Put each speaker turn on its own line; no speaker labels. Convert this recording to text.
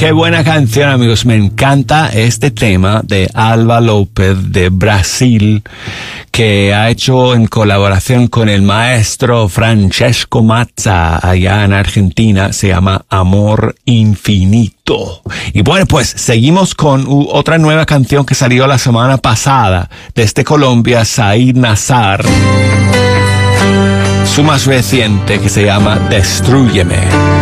Qué buena canción, amigos. Me encanta este tema de Alba López de Brasil, que ha hecho en colaboración con el maestro Francesco Mazza allá en Argentina. Se llama Amor Infinito. Y bueno, pues seguimos con otra nueva canción que salió la semana pasada desde Colombia, Said Nazar. Su más reciente, que se llama Destrúyeme.